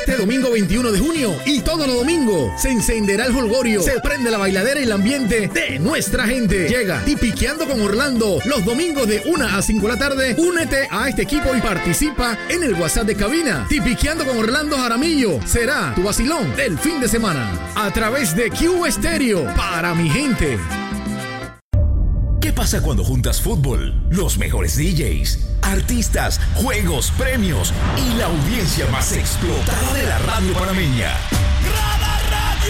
Este domingo 21 de junio y todos los domingos se encenderá el jolgorio, se prende la bailadera y el ambiente de nuestra gente. Llega Tipiqueando con Orlando los domingos de 1 a 5 de la tarde. Únete a este equipo y participa en el WhatsApp de cabina. Tipiqueando con Orlando Jaramillo será tu vacilón del fin de semana a través de Q Estéreo para mi gente. ¿Qué pasa cuando juntas fútbol, los mejores DJs, artistas, juegos, premios y la audiencia más explotada de la radio panameña? ¡Grada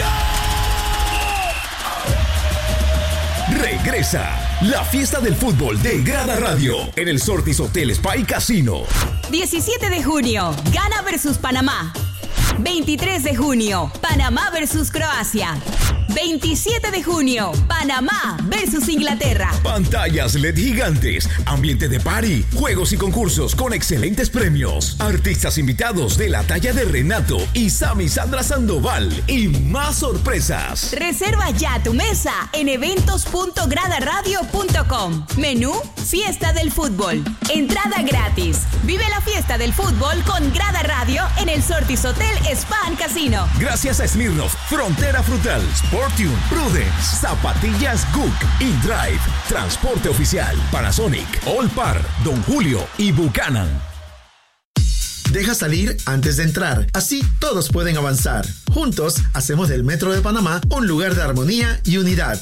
Radio! Regresa la fiesta del fútbol de Grada Radio en el Sortis Hotel Spa y Casino. 17 de junio, Ghana versus Panamá. 23 de junio, Panamá versus Croacia. 27 de junio, Panamá versus Inglaterra. Pantallas LED gigantes, ambiente de party, juegos y concursos con excelentes premios. Artistas invitados de la talla de Renato y Sammy Sandra Sandoval y más sorpresas. Reserva ya tu mesa en eventos.gradaradio.com. Menú, fiesta del fútbol. Entrada gratis. Vive la fiesta del fútbol con Grada Radio en el Sortis Hotel Spa and Casino. Gracias a Smirnoff, Frontera Frutal, Sportium, Prudence, Zapatillas Gook, InDrive, Transporte Oficial, Panasonic, Allpar, Don Julio y Buchanan. Deja salir antes de entrar, así todos pueden avanzar. Juntos hacemos del Metro de Panamá un lugar de armonía y unidad.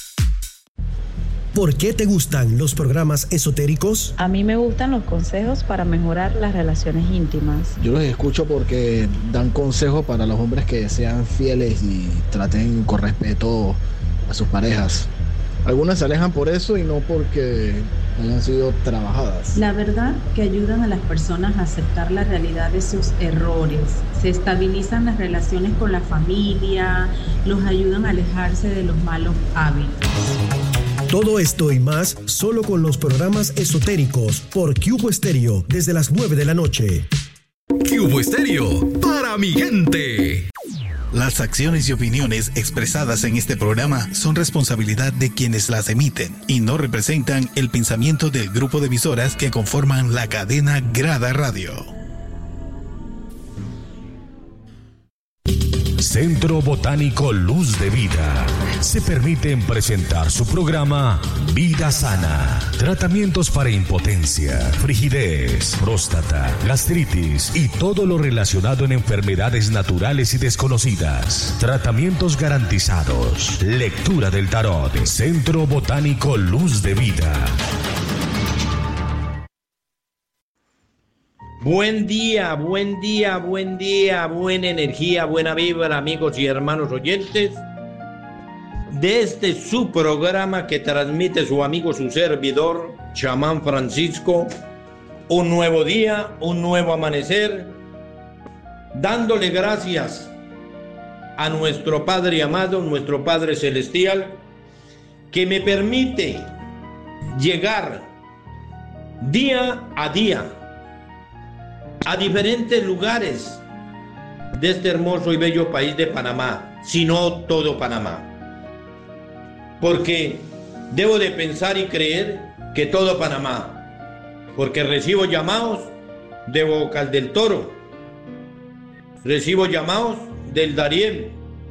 ¿Por qué te gustan los programas esotéricos? A mí me gustan los consejos para mejorar las relaciones íntimas. Yo los escucho porque dan consejos para los hombres que sean fieles y traten con respeto a sus parejas. Algunas se alejan por eso y no porque hayan sido trabajadas. La verdad que ayudan a las personas a aceptar la realidad de sus errores. Se estabilizan las relaciones con la familia, los ayudan a alejarse de los malos hábitos. Todo esto y más solo con los programas esotéricos por Cubo Estéreo desde las 9 de la noche. Cubo Estéreo para mi gente. Las acciones y opiniones expresadas en este programa son responsabilidad de quienes las emiten y no representan el pensamiento del grupo de emisoras que conforman la cadena Grada Radio. Centro Botánico Luz de Vida. Se permiten presentar su programa Vida Sana. Tratamientos para impotencia, frigidez, próstata, gastritis y todo lo relacionado en enfermedades naturales y desconocidas. Tratamientos garantizados. Lectura del tarot. Centro Botánico Luz de Vida. Buen día, buen día, buen día, buena energía, buena vibra, amigos y hermanos oyentes de este su programa que transmite su amigo, su servidor, Chamán Francisco. Un nuevo día, un nuevo amanecer, dándole gracias a nuestro Padre amado, nuestro Padre celestial, que me permite llegar día a día a diferentes lugares de este hermoso y bello país de Panamá, si no todo Panamá. Porque debo de pensar y creer que todo Panamá, porque recibo llamados de Bocal del Toro, recibo llamados del Darién,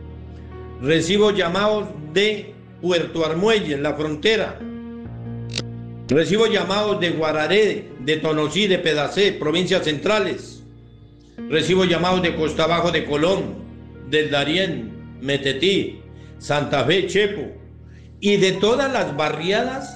recibo llamados de Puerto Armuelle, en la frontera, recibo llamados de Guararé, de Tonosí, de Pedacé, provincias centrales. Recibo llamados de Costa Bajo de Colón, del Darién, Metetí, Santa Fe, Chepo y de todas las barriadas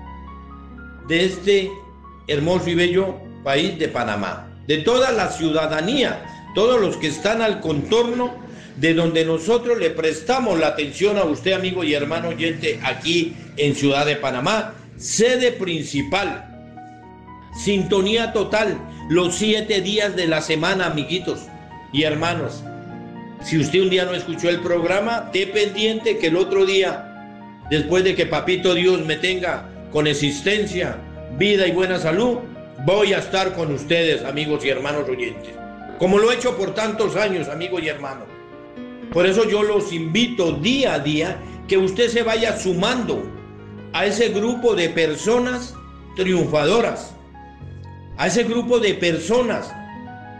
de este hermoso y bello país de Panamá. De toda la ciudadanía, todos los que están al contorno de donde nosotros le prestamos la atención a usted, amigo y hermano oyente, aquí en Ciudad de Panamá. Sede principal, sintonía total, los 7 días de la semana, amiguitos y hermanos. Si usted un día no escuchó el programa, esté pendiente que el otro día, después de que Papito Dios me tenga con existencia, vida y buena salud, voy a estar con ustedes, amigos y hermanos oyentes, como lo he hecho por tantos años, amigos y hermanos. Por eso yo los invito día a día que usted se vaya sumando a ese grupo de personas triunfadoras, a ese grupo de personas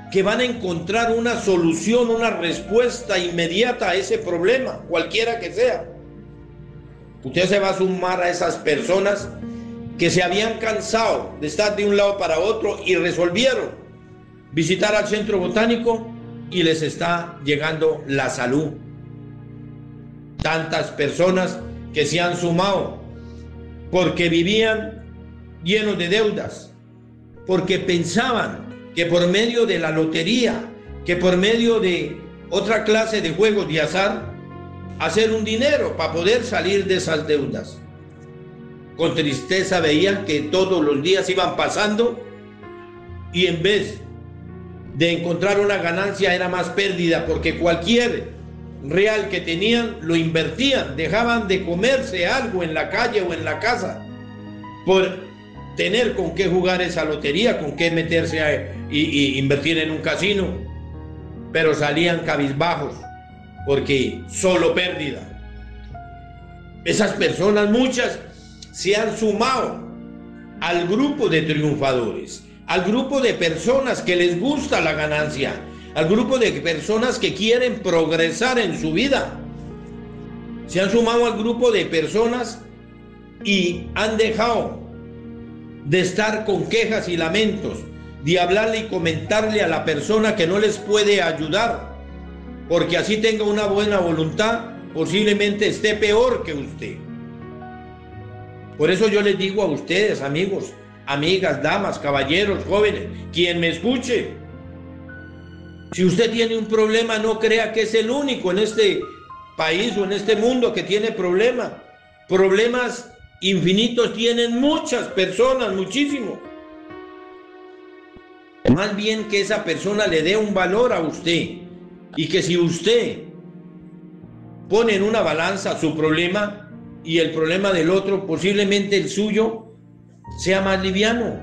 que van a encontrar una solución, una respuesta inmediata a ese problema, cualquiera que sea. Usted se va a sumar a esas personas que se habían cansado de estar de un lado para otro y resolvieron visitar al centro botánico y les está llegando la salud. Tantas personas que se han sumado porque vivían llenos de deudas, porque pensaban que por medio de la lotería, que por medio de otra clase de juegos de azar, hacer un dinero para poder salir de esas deudas. Con tristeza veían que todos los días iban pasando y en vez de encontrar una ganancia era más pérdida, porque cualquier real que tenían lo invertían, dejaban de comerse algo en la calle o en la casa por tener con qué jugar esa lotería, con qué meterse y invertir en un casino, pero salían cabizbajos porque solo pérdida. Esas personas, muchas, se han sumado al grupo de triunfadores, al grupo de personas que les gusta la ganancia, al grupo de personas que quieren progresar en su vida. Se han sumado al grupo de personas y han dejado de estar con quejas y lamentos, de hablarle y comentarle a la persona que no les puede ayudar, porque así tenga una buena voluntad, posiblemente esté peor que usted. Por eso yo les digo a ustedes, amigos, amigas, damas, caballeros, jóvenes, quien me escuche, si usted tiene un problema, no crea que es el único en este país o en este mundo que tiene problemas. Problemas infinitos tienen muchas personas, muchísimo. Más bien que esa persona le dé un valor a usted, y que si usted pone en una balanza su problema y el problema del otro, posiblemente el suyo sea más liviano.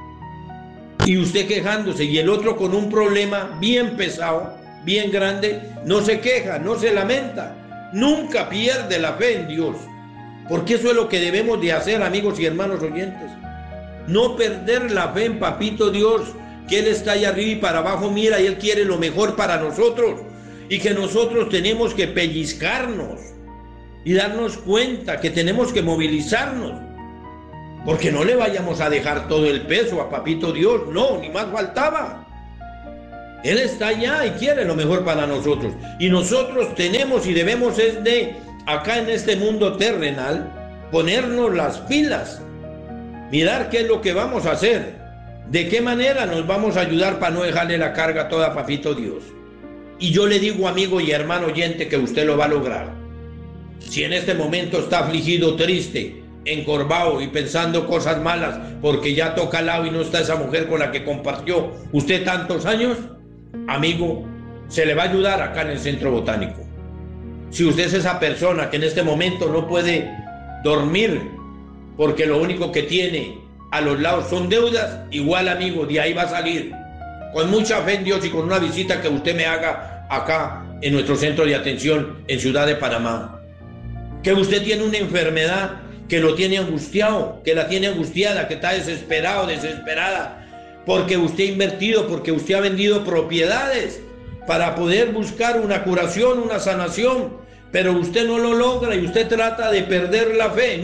Y usted quejándose y el otro con un problema bien pesado, bien grande, no se queja, no se lamenta, nunca pierde la fe en Dios. Porque eso es lo que debemos de hacer, amigos y hermanos oyentes. No perder la fe en Papito Dios, que Él está allá arriba y para abajo mira y Él quiere lo mejor para nosotros. Y que nosotros tenemos que pellizcarnos y darnos cuenta que tenemos que movilizarnos. Porque no le vayamos a dejar todo el peso a Papito Dios, no, ni más faltaba. Él está allá y quiere lo mejor para nosotros. Y nosotros tenemos y debemos es de, acá en este mundo terrenal, ponernos las pilas, mirar qué es lo que vamos a hacer, de qué manera nos vamos a ayudar para no dejarle la carga toda a Papito Dios. Y yo le digo, amigo y hermano oyente, que usted lo va a lograr. Si en este momento está afligido, triste, encorvado y pensando cosas malas porque ya toca al lado y no está esa mujer con la que compartió usted tantos años, amigo, se le va a ayudar acá en el Centro Botánico. Si usted es esa persona que en este momento no puede dormir porque lo único que tiene a los lados son deudas, igual, amigo, de ahí va a salir con mucha fe en Dios y con una visita que usted me haga acá en nuestro centro de atención en Ciudad de Panamá. Que usted tiene una enfermedad que lo tiene angustiado, que la tiene angustiada, que está desesperado, desesperada, porque usted ha invertido, porque usted ha vendido propiedades para poder buscar una curación, una sanación, pero usted no lo logra y usted trata de perder la fe.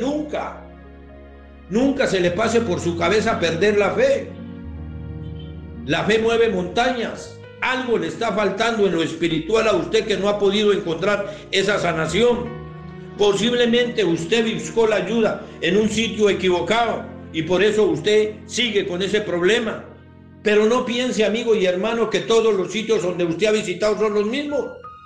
Nunca se le pase por su cabeza perder la fe. La fe mueve montañas. Algo le está faltando en lo espiritual a usted que no ha podido encontrar esa sanación. Posiblemente usted buscó la ayuda en un sitio equivocado y por eso usted sigue con ese problema. Pero no piense, amigo y hermano, que todos los sitios donde usted ha visitado son los mismos.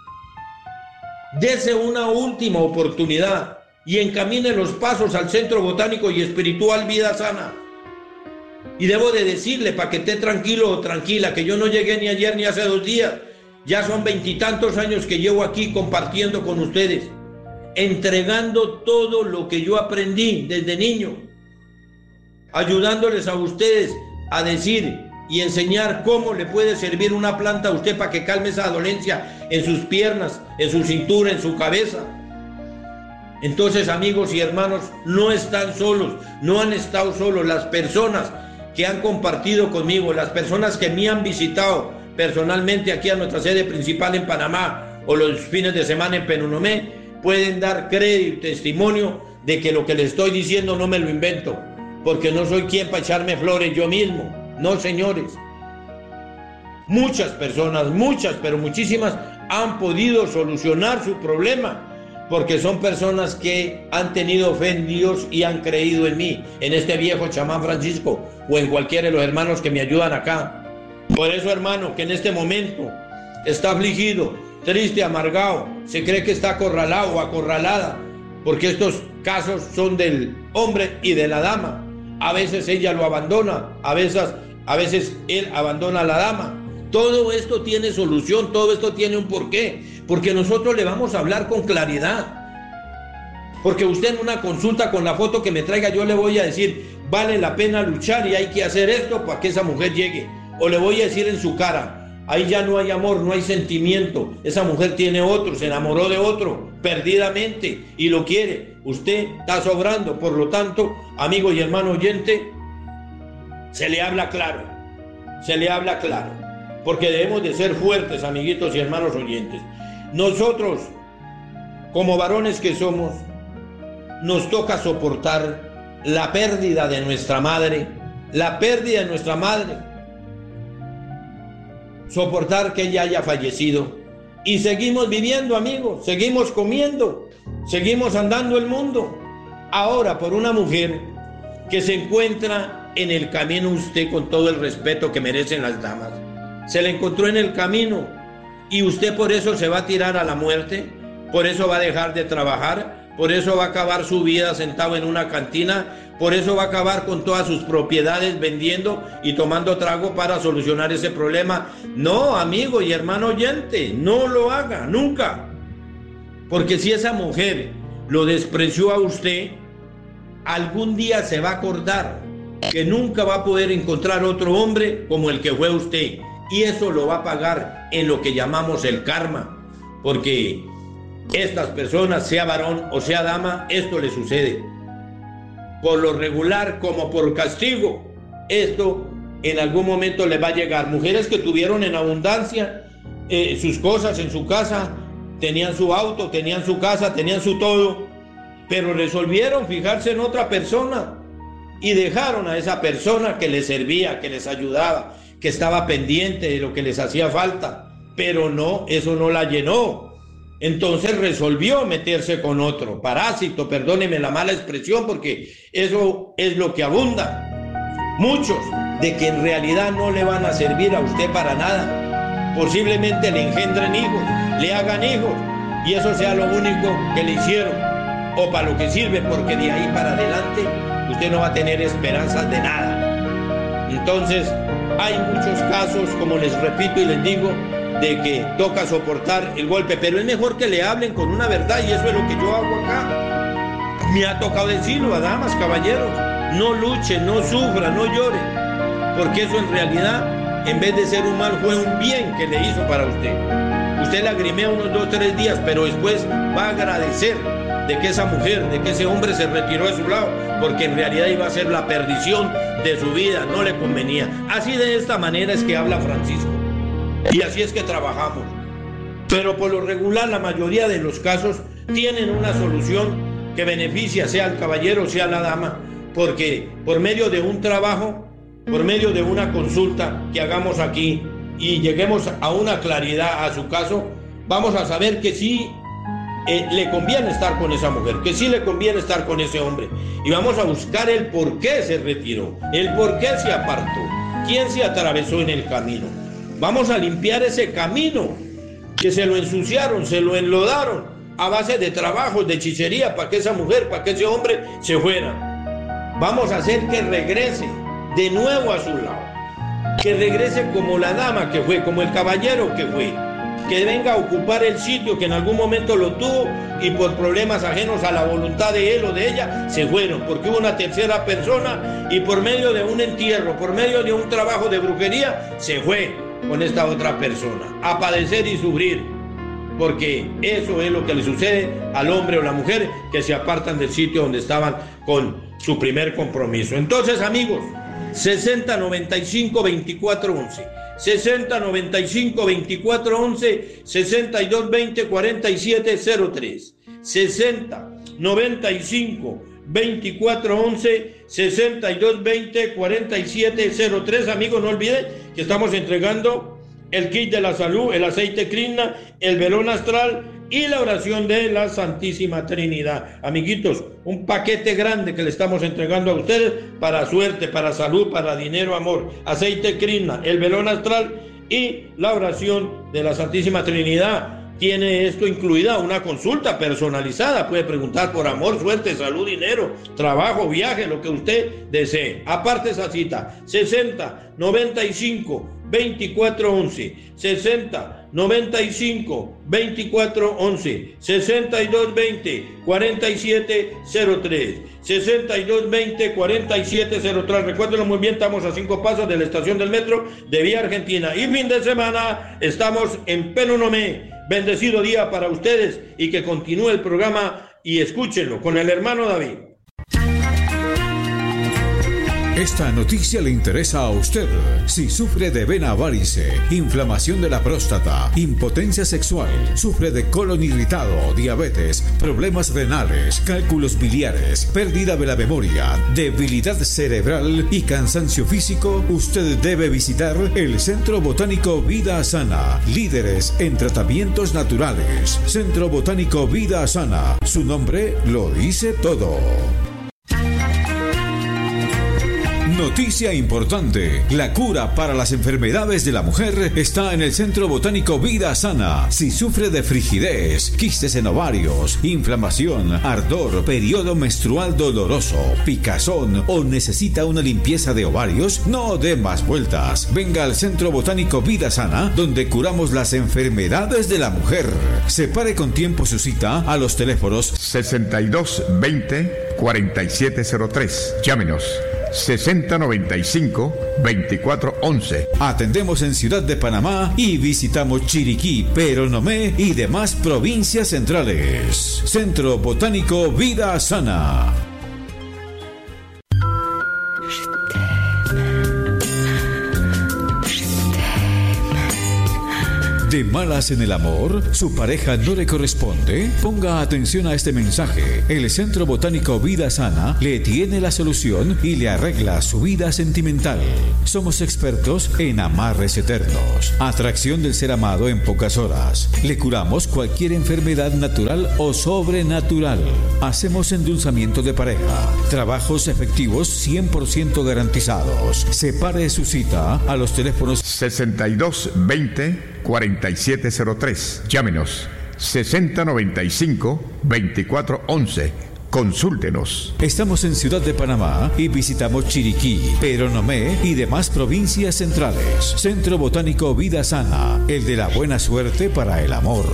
Dese una última oportunidad y encamine los pasos al Centro Botánico y Espiritual Vida Sana. Y debo de decirle, para que esté tranquilo o tranquila, que yo no llegué ni ayer ni hace 2 días. Ya son 20 y tantos años que llevo aquí compartiendo con ustedes, entregando todo lo que yo aprendí desde niño, ayudándoles a ustedes a decir y enseñar cómo le puede servir una planta a usted para que calme esa dolencia en sus piernas, en su cintura, en su cabeza. Entonces, amigos y hermanos, no están solos, no han estado solos. Las personas que han compartido conmigo, las personas que me han visitado personalmente aquí a nuestra sede principal en Panamá o los fines de semana en Penunomé, pueden dar crédito y testimonio de que lo que les estoy diciendo no me lo invento, porque no soy quien para echarme flores yo mismo. No, señores. Muchas personas, pero muchísimas, han podido solucionar su problema porque son personas que han tenido fe en Dios y han creído en mí, en este viejo chamán Francisco o en cualquiera de los hermanos que me ayudan acá. Por eso, hermano, que en este momento está afligido, triste, amargado, se cree que está acorralado o acorralada, porque estos casos son del hombre y de la dama. A veces ella lo abandona, a veces él abandona a la dama. Todo esto tiene solución, todo esto tiene un porqué, porque nosotros le vamos a hablar con claridad. Porque usted en una consulta con la foto que me traiga, yo le voy a decir, vale la pena luchar y hay que hacer esto para que esa mujer llegue. O le voy a decir en su cara, ahí ya no hay amor, no hay sentimiento, esa mujer tiene otro, se enamoró de otro, perdidamente, y lo quiere. Usted está sobrando, por lo tanto, amigo y hermano oyente, se le habla claro, porque debemos de ser fuertes, amiguitos y hermanos oyentes. Nosotros, como varones que somos, nos toca soportar la pérdida de nuestra madre, soportar que ella haya fallecido, y seguimos viviendo, amigos, seguimos comiendo, seguimos andando el mundo. Ahora, por una mujer que se encuentra en el camino, usted, con todo el respeto que merecen las damas, se la encontró en el camino y usted por eso se va a tirar a la muerte, por eso va a dejar de trabajar, por eso va a acabar su vida sentado en una cantina, por eso va a acabar con todas sus propiedades vendiendo y tomando trago para solucionar ese problema. No, amigo y hermano oyente, no lo haga nunca, porque si esa mujer lo despreció a usted, algún día se va a acordar que nunca va a poder encontrar otro hombre como el que fue usted, y eso lo va a pagar en lo que llamamos el karma, porque estas personas, sea varón o sea dama, esto le sucede por lo regular como por castigo. Esto en algún momento le va a llegar. Mujeres que tuvieron en abundancia sus cosas en su casa, tenían su auto, tenían su casa, tenían su todo, pero resolvieron fijarse en otra persona y dejaron a esa persona que les servía, que les ayudaba, que estaba pendiente de lo que les hacía falta, pero no, eso no la llenó. Entonces resolvió meterse con otro parásito, perdóneme la mala expresión, porque eso es lo que abunda. Muchos de que en realidad no le van a servir a usted para nada. Posiblemente le engendren hijos, le hagan hijos, y eso sea lo único que le hicieron, o para lo que sirve, porque de ahí para adelante usted no va a tener esperanzas de nada. Entonces, hay muchos casos, como les repito y les digo, de que toca soportar el golpe, pero es mejor que le hablen con una verdad, y eso es lo que yo hago acá. Me ha tocado decirlo a damas, caballeros, no luche, no sufra, no llore, porque eso en realidad, en vez de ser un mal, fue un bien que le hizo para usted. Usted lagrimea unos 2 o 3 días, pero después va a agradecer de que esa mujer, de que ese hombre se retiró de su lado, porque en realidad iba a ser la perdición de su vida, no le convenía. Así, de esta manera es que habla Francisco, y así es que trabajamos. Pero por lo regular, la mayoría de los casos tienen una solución que beneficia sea al caballero, sea a la dama, porque por medio de un trabajo, por medio de una consulta que hagamos aquí y lleguemos a una claridad a su caso, vamos a saber que sí le conviene estar con esa mujer, que sí le conviene estar con ese hombre, y vamos a buscar el por qué se retiró, el por qué se apartó, quién se atravesó en el camino. Vamos a limpiar ese camino que se lo ensuciaron, se lo enlodaron a base de trabajos, de hechicería, para que esa mujer, para que ese hombre se fuera. Vamos a hacer que regrese de nuevo a su lado, que regrese como la dama que fue, como el caballero que fue, que venga a ocupar el sitio que en algún momento lo tuvo y por problemas ajenos a la voluntad de él o de ella se fueron, porque hubo una tercera persona y por medio de un entierro, por medio de un trabajo de brujería, se fue con esta otra persona a padecer y sufrir, porque eso es lo que le sucede al hombre o la mujer que se apartan del sitio donde estaban con su primer compromiso. Entonces, amigos, 6095-2411, 6095-2411, 6220-4703. 6095-2411, 6220-4703. Amigos, no olviden que estamos entregando el kit de la salud, el aceite Krishna, el velón astral y la oración de la Santísima Trinidad. Amiguitos, un paquete grande que le estamos entregando a ustedes para suerte, para salud, para dinero, amor. Aceite Krishna, el velón astral y la oración de la Santísima Trinidad. Tiene esto incluida una consulta personalizada. Puede preguntar por amor, suerte, salud, dinero, trabajo, viaje, lo que usted desee. Aparte esa cita, 6095-2411, 6095-2411, 6220-4703, 6220-4703. Recuérdenlo muy bien, estamos a 5 pasos de la estación del metro de Vía Argentina. Y fin de semana estamos en Penonomé. Bendecido día para ustedes y que continúe el programa y escúchenlo con el hermano David. Esta noticia le interesa a usted. Si sufre de vena varice, inflamación de la próstata, impotencia sexual, sufre de colon irritado, diabetes, problemas renales, cálculos biliares, pérdida de la memoria, debilidad cerebral y cansancio físico, usted debe visitar el Centro Botánico Vida Sana, líderes en tratamientos naturales. Centro Botánico Vida Sana, su nombre lo dice todo. Noticia importante. La cura para las enfermedades de la mujer está en el Centro Botánico Vida Sana. Si sufre de frigidez, quistes en ovarios, inflamación, ardor, periodo menstrual doloroso, picazón o necesita una limpieza de ovarios, no dé más vueltas. Venga al Centro Botánico Vida Sana, donde curamos las enfermedades de la mujer. Separe con tiempo su cita a los teléfonos 6220-4703. Llámenos. 6095-2411. Atendemos en Ciudad de Panamá y visitamos Chiriquí, Peronomé y demás provincias centrales. Centro Botánico Vida Sana. ¿De malas en el amor? ¿Su pareja no le corresponde? Ponga atención a este mensaje. El Centro Botánico Vida Sana le tiene la solución y le arregla su vida sentimental. Somos expertos en amarres eternos, atracción del ser amado en pocas horas. Le curamos cualquier enfermedad natural o sobrenatural. Hacemos endulzamiento de pareja, trabajos efectivos 100% garantizados. Separe su cita a los teléfonos 6220-4703. Llámenos 6095-2411. Consúltenos. Estamos en Ciudad de Panamá y visitamos Chiriquí, Peronomé y demás provincias centrales. Centro Botánico Vida Sana, el de la buena suerte para el amor.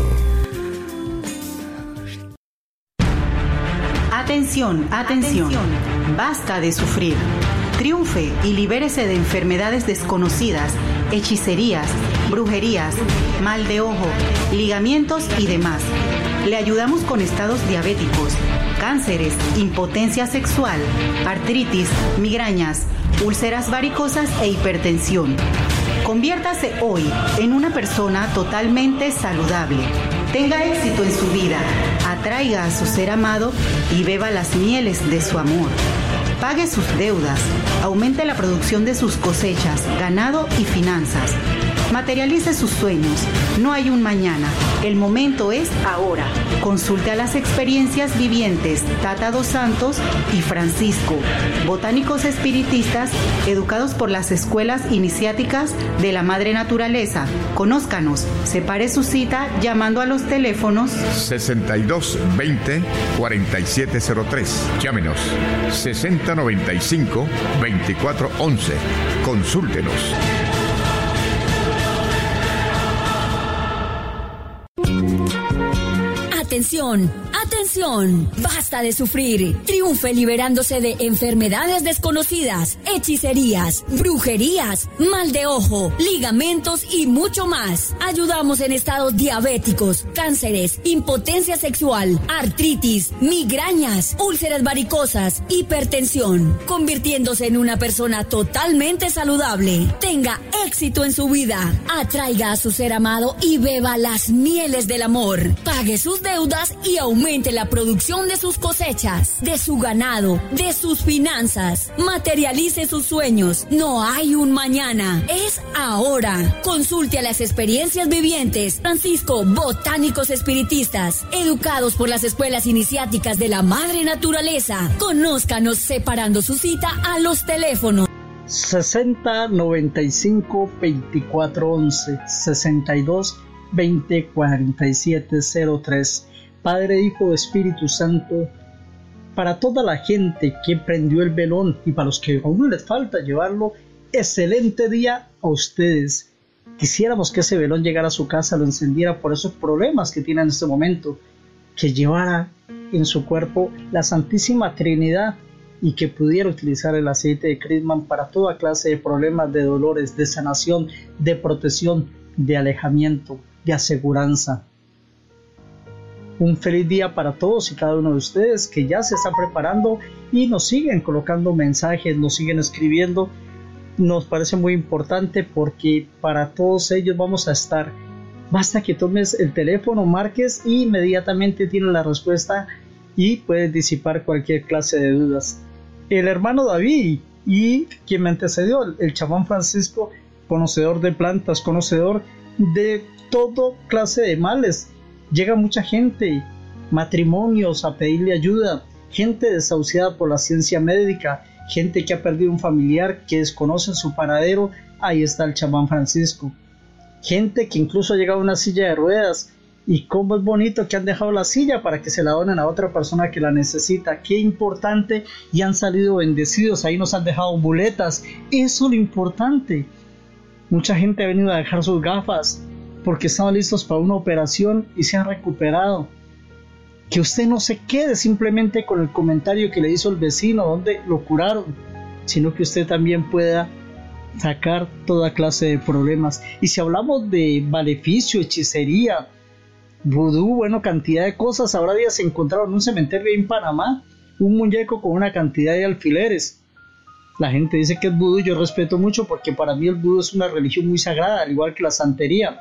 Atención, atención. Basta de sufrir. Triunfe y libérese de enfermedades desconocidas, hechicerías, brujerías, mal de ojo, ligamientos y demás. Le ayudamos con estados diabéticos, cánceres, impotencia sexual, artritis, migrañas, úlceras varicosas e hipertensión. Conviértase hoy en una persona totalmente saludable. Tenga éxito en su vida, atraiga a su ser amado y beba las mieles de su amor. Pague sus deudas, aumente la producción de sus cosechas, ganado y finanzas. Materialice sus sueños. No hay un mañana. El momento es ahora. Consulte a las experiencias vivientes Tata dos Santos y Francisco, botánicos espiritistas educados por las escuelas iniciáticas de la Madre Naturaleza. Conózcanos. Separe su cita llamando a los teléfonos 6220-4703. Llámenos 6095-2411. Consúltenos. Atención, ¡Atención! ¡Basta de sufrir! Triunfe liberándose de enfermedades desconocidas, hechicerías, brujerías, mal de ojo, ligamentos y mucho más. Ayudamos en estados diabéticos, cánceres, impotencia sexual, artritis, migrañas, úlceras varicosas, hipertensión, convirtiéndose en una persona totalmente saludable. Tenga éxito en su vida. Atraiga a su ser amado y beba las mieles del amor. Pague sus deudas y aumente la producción de sus cosechas, de su ganado, de sus finanzas. Materialice sus sueños. No hay un mañana, es ahora. Consulte a las experiencias vivientes Francisco Botánicos Espiritistas, educados por las escuelas iniciáticas de la Madre Naturaleza. Conózcanos separando su cita a los teléfonos 60 95 24 11 62 20 47 03. Padre, Hijo, Espíritu Santo, para toda la gente que prendió el velón y para los que aún les falta llevarlo, excelente día a ustedes. Quisiéramos que ese velón llegara a su casa, lo encendiera por esos problemas que tiene en este momento, que llevara en su cuerpo la Santísima Trinidad y que pudiera utilizar el aceite de Crisman para toda clase de problemas, de dolores, de sanación, de protección, de alejamiento, de aseguranza. Un feliz día para todos y cada uno de ustedes que ya se están preparando y nos siguen colocando mensajes, nos siguen escribiendo. Nos parece muy importante porque para todos ellos vamos a estar. Basta que tomes el teléfono, marques y inmediatamente tienes la respuesta y puedes disipar cualquier clase de dudas. El hermano David y quien me antecedió, el chamán Francisco, conocedor de plantas, conocedor de toda clase de males. Llega mucha gente, matrimonios a pedirle ayuda, gente desahuciada por la ciencia médica, gente que ha perdido un familiar, que desconoce su paradero. Ahí está el chamán Francisco. Gente que incluso ha llegado a una silla de ruedas, y cómo es bonito que han dejado la silla para que se la donen a otra persona que la necesita. Qué importante, y han salido bendecidos. Ahí nos han dejado muletas. Eso es lo importante. Mucha gente ha venido a dejar sus gafas porque estaban listos para una operación y se han recuperado. Que usted no se quede simplemente con el comentario que le hizo el vecino donde lo curaron, sino que usted también pueda sacar toda clase de problemas. Y si hablamos de maleficio, hechicería, vudú, bueno, cantidad de cosas. Ahora días se encontraron en un cementerio en Panamá un muñeco con una cantidad de alfileres. La gente dice que es vudú, yo respeto mucho porque para mí el vudú es una religión muy sagrada, al igual que la santería.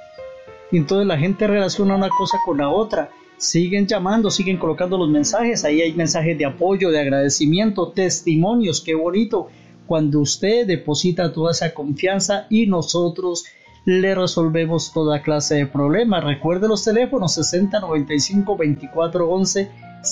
Y entonces la gente relaciona una cosa con la otra. Siguen llamando, siguen colocando los mensajes. Ahí hay mensajes de apoyo, de agradecimiento, testimonios. Qué bonito cuando usted deposita toda esa confianza y nosotros le resolvemos toda clase de problemas. Recuerde los teléfonos 60 95 24 11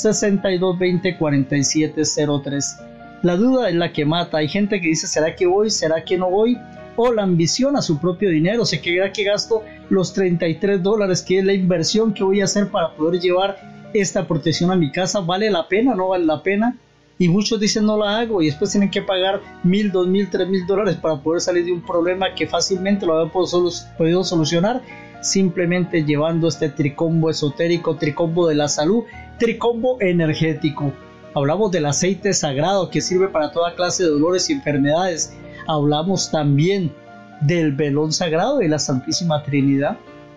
62 20 47 03. La duda es la que mata. Hay gente que dice, ¿será que voy? ¿Será que no voy? O la ambición a su propio dinero. ¿Se cree que gasto los $33 que es la inversión que voy a hacer para poder llevar esta protección a mi casa? ¿Vale la pena? ¿No vale la pena? Y muchos dicen no la hago y después tienen que pagar $1,000, $2,000, $3,000 para poder salir de un problema que fácilmente lo habían podido solucionar simplemente llevando este tricombo esotérico, tricombo de la salud, tricombo energético. Hablamos del aceite sagrado que sirve para toda clase de dolores y enfermedades. Hablamos también del velón sagrado de la Santísima Trinidad.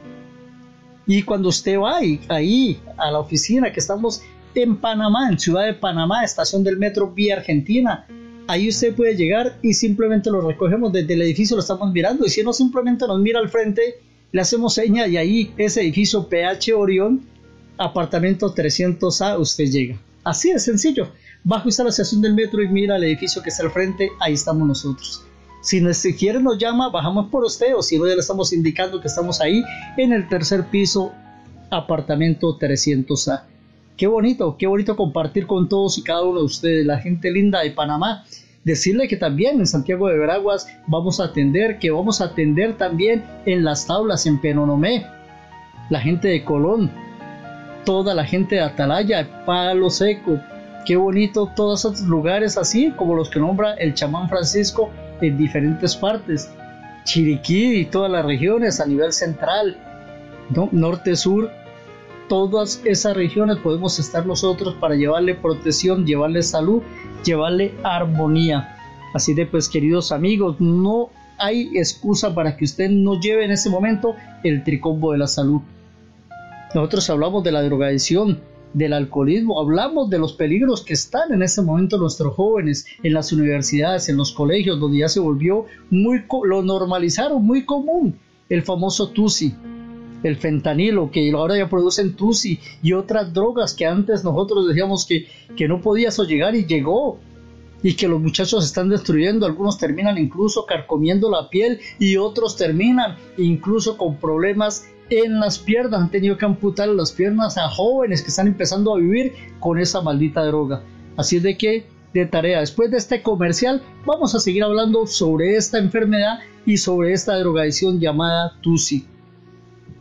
Y cuando usted va ahí a la oficina, que estamos en Panamá, en Ciudad de Panamá, estación del metro Vía Argentina, ahí usted puede llegar y simplemente lo recogemos desde el edificio, lo estamos mirando. Y si no, simplemente nos mira al frente, le hacemos seña y ahí ese edificio PH Orión, apartamento 300A, usted llega. Así de sencillo. Baja usted a la estación del metro y mira el edificio que está al frente, ahí estamos nosotros. Si quiere nos llama, bajamos por usted, o si no, ya le estamos indicando que estamos ahí en el tercer piso, apartamento 300A. Qué bonito compartir con todos y cada uno de ustedes, la gente linda de Panamá. Decirle que también en Santiago de Veraguas vamos a atender, que vamos a atender también en Las Tablas, en Penonomé, la gente de Colón, toda la gente de Atalaya, de Palo Seco. Qué bonito todos esos lugares así como los que nombra el chamán Francisco en diferentes partes. Chiriquí y todas las regiones a nivel central, ¿no? Norte, sur, todas esas regiones podemos estar nosotros para llevarle protección, llevarle salud, llevarle armonía. Así de pues, queridos amigos, no hay excusa para que usted no lleve en ese momento el tricombo de la salud. Nosotros hablamos de la drogadicción, del alcoholismo, hablamos de los peligros que están en ese momento nuestros jóvenes en las universidades, en los colegios, donde ya se volvió lo normalizaron, muy común, el famoso TUSI, el fentanilo, que ahora ya producen TUSI y otras drogas que antes nosotros decíamos que no podía eso llegar y llegó, y que los muchachos están destruyendo. Algunos terminan incluso carcomiendo la piel y otros terminan incluso con problemas en las piernas. Han tenido que amputar las piernas a jóvenes que están empezando a vivir con esa maldita droga. Así es de que, de tarea, después de este comercial, vamos a seguir hablando sobre esta enfermedad y sobre esta drogadicción llamada TUSI.